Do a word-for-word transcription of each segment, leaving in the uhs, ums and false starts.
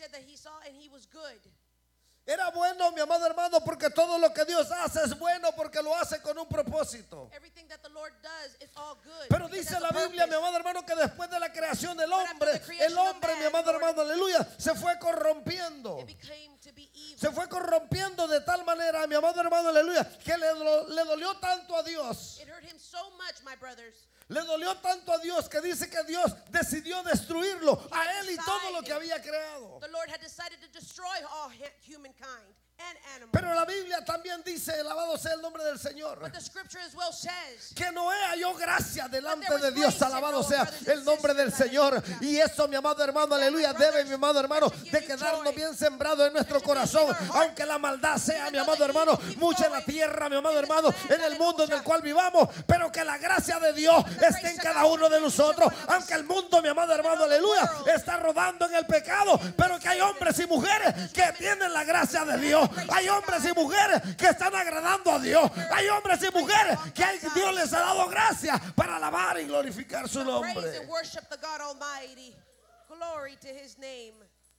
said that he saw and he was good. Era bueno, mi amado hermano, porque todo lo que Dios hace es bueno porque lo hace con un propósito. Everything that the Lord does is all good. Pero because dice there's la a Biblia, mi purpose. amado hermano, que después de la creación del But after hombre, the creation el of hombre, man, mi amado Lord, hermano, aleluya, se fue corrompiendo. It became to be evil. Se fue corrompiendo de tal manera, mi amado hermano, aleluya, que le, do- le dolió tanto a Dios. It hurt him so much, my brothers. Le dolió tanto a Dios que dice que Dios decidió destruirlo a él y todo lo que había creado. The Lord had decided to destroy all hu- humankind and animals. Pero la Biblia también dice, alabado sea el nombre del Señor, But the scripture as well says que Noé halló gracia delante But there de was Dios, grace in alabado Noah, sea brothers and el nombre del sisters, Señor. hallelujah. Y eso, mi amado hermano, aleluya, debe, mi amado hermano, de quedarnos bien sembrado en nuestro corazón, aunque la maldad sea, mi amado hermano, mucha en la tierra, mi amado hermano, en el mundo en el cual vivamos, pero que la gracia de Dios esté en cada uno de nosotros, aunque el mundo, mi amado hermano, aleluya, está rodando en el pecado, pero que hay hombres y mujeres que tienen la gracia de Dios. Hay hombres y mujeres que están agradando a Dios. Hay hombres y mujeres que Dios les ha dado gracia para alabar y glorificar su praise nombre. and worship the God Almighty. Glory to his name.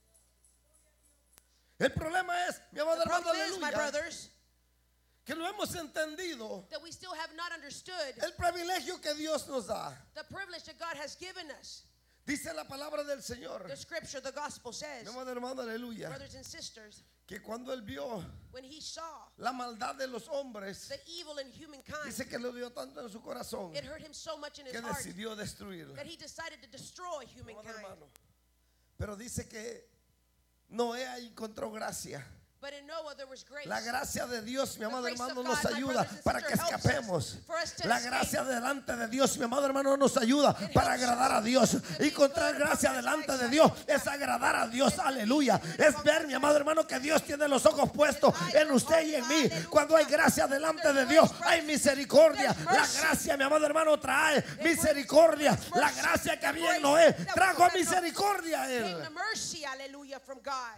El problema es, mi amado The hermano, problem is, my aleluya, brothers, que no hemos entendido that we still have not understood el privilegio que Dios nos da. the privilege that God has given us. Dice la palabra del Señor, The scripture, the gospel says, mi amado hermano, aleluya, brothers and sisters, que cuando él vio when he saw la maldad de los hombres, the evil in humankind, dice que le dio tanto en su corazón it hurt him so much in his que heart decidió destruir. that he decided to destroy Amado humankind. hermano, pero dice que Noé encontró gracia. But in Noah there was grace. La gracia de Dios, mi amado grace of hermano, God, nos my ayuda brothers and para que sisters, helps escapemos. us for us to La escape. gracia delante de Dios, mi amado hermano, nos ayuda para agradar a Dios. Y encontrar gracia delante de Dios es agradar a Dios, aleluya. Es ver, mi amado hermano, que Dios tiene los ojos puestos en usted y en mí. Cuando hay gracia delante de Dios, hay misericordia. La gracia, mi amado hermano, trae misericordia. La gracia que había en Noé trajo misericordia a Came él. the mercy, hallelujah, from God.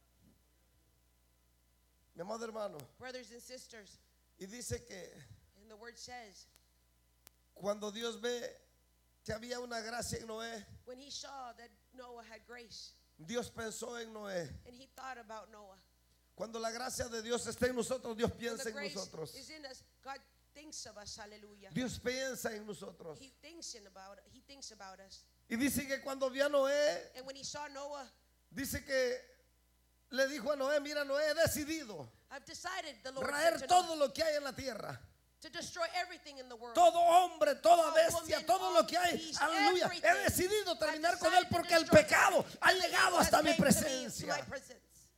Mi amado hermano, Brothers and sisters, y dice que and the word says, cuando Dios ve que había una gracia en Noé, when he saw that Noah had grace, Dios pensó en Noé. and he thought about Noah. Cuando la gracia de Dios está en nosotros, Dios When piensa the en grace nosotros. is in us, God thinks of us, hallelujah. Dios piensa en nosotros. He thinks in about he thinks about us. Y dice que cuando vio a Noé, And when he saw Noah, dice que le dijo a Noé, mira, Noé, he decidido I've decided, the Lord traer said to todo Noah, lo que hay en la tierra. to destroy everything in the world. Todo hombre, toda All bestia, woman, todo all lo que hay. beast, Aleluya. everything. He decidido terminar I've con él decided to porque el destroy pecado everything. ha The llegado evil has hasta mi came to me, to presencia. my presence.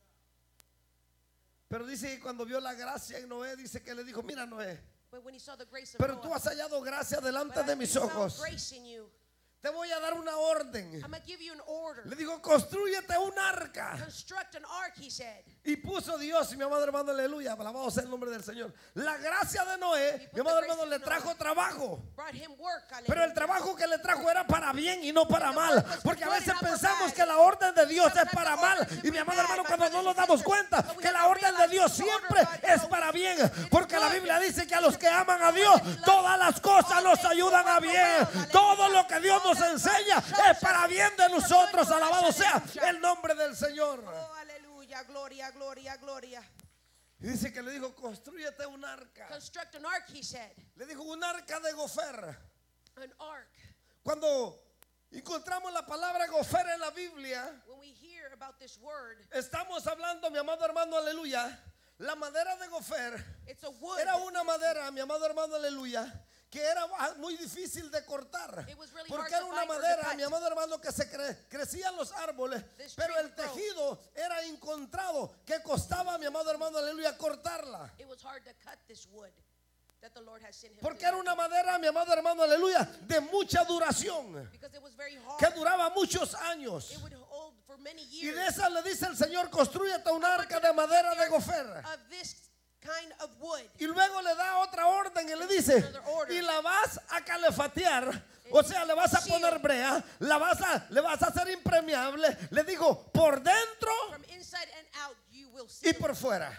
Pero dice que cuando vio la gracia en Noé, dice que le dijo, mira, Noé, But when he saw the grace of pero Noah, tú has hallado gracia delante but de I mis found ojos. grace in you. Te voy a dar una orden. I'm going to give you an order. Le dijo, construyete un arca. Construct an ark, he said. Y puso Dios, mi amado hermano, aleluya, alabado sea el nombre del Señor. La gracia de Noé, mi amado hermano, le trajo trabajo. Brought him work, Pero el hallelujah. trabajo que le trajo era para bien y no para mal. Porque a veces pensamos que la orden de Dios es para mal. Y mi amado hermano, cuando no nos damos cuenta que la orden de Dios siempre es para bien. Porque la Biblia dice que a los que aman a Dios, todas las cosas nos ayudan a bien. Todo lo que Dios nos enseña es para bien de nosotros. Alabado sea el nombre del Señor. Oh, aleluya, gloria, gloria, gloria. Y dice que le dijo, construyete un arca. Construct an ark, he said. Le dijo, un arca de gofer. An ark. Cuando encontramos la palabra gofer en la Biblia, When we hear about this word, estamos hablando, mi amado hermano, aleluya. La madera de gofer it's a wood. era una madera, mi amado hermano, aleluya, que era muy difícil de cortar. It was really Porque hard era to una find or to madera, cut. mi amado hermano, que se cre crecían los árboles, This pero tree el would grow. tejido era encontrado, que costaba, mi amado hermano, aleluya, cortarla. It was hard to cut this wood that the Lord has sent him Porque to era una madera, mi amado hermano, aleluya, de mucha duración, because it was very hard. que duraba muchos años. It would hold for many Y years. de esa le dice el Señor, construyete un arca de madera de gofer. Of this kind of wood. Y luego le da otra orden y le dice, y la vas a calefatear, o sea, le vas a poner brea, la vas a, le vas a hacer impermeable, le digo, por dentro From inside and out you will y see. por fuera.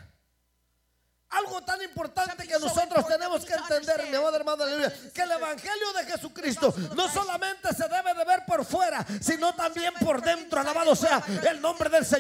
Algo tan importante que nosotros tenemos que entender, mi amado hermano, aleluya, que el evangelio de Jesucristo no solamente se debe de ver por fuera, sino también por dentro. Alabado sea el nombre del Señor.